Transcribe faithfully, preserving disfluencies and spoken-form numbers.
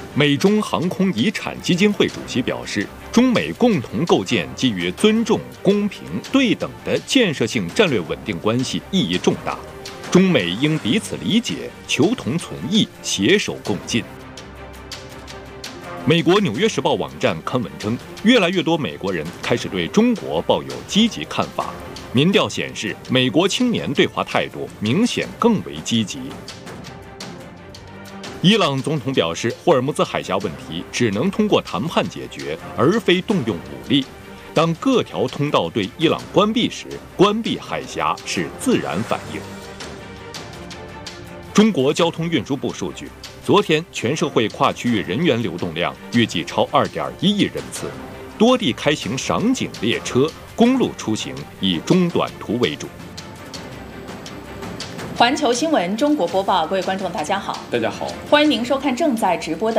美中航空遗产基金会主席表示，中美共同构建基于尊重、公平、对等的建设性战略稳定关系意义重大，中美应彼此理解，求同存异，携手共进。美国《纽约时报》网站刊文称，越来越多美国人开始对中国抱有积极看法。民调显示，美国青年对华态度明显更为积极。伊朗总统表示，霍尔木兹海峡问题只能通过谈判解决，而非动用武力。当各条通道对伊朗关闭时，关闭海峡是自然反应。中国交通运输部数据，昨天全社会跨区域人员流动量预计超 二点一亿人次，多地开行赏景列车，公路出行以中短途为主。 环球新闻中国播报，各位观众大家好， 大家好， 欢迎您收看正在直播的